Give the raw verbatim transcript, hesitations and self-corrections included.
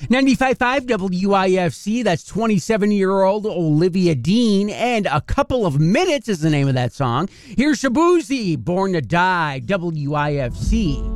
ninety-five point five W I F C, that's twenty-seven-year-old Olivia Dean, and A Couple of Minutes is the name of that song. Here's Shabuzi, Born to Die, W I F C.